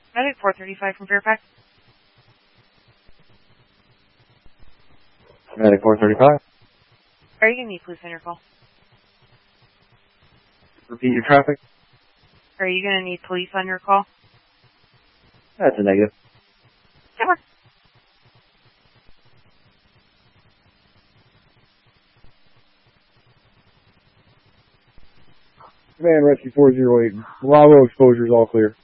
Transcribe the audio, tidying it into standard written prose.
Medic 435 from Fairfax. Medic 435. Are you going to need police on your call? Repeat your traffic. Are you going to need police on your call? That's a negative. Sure. Command Rescue 408. Bravo exposure is all clear.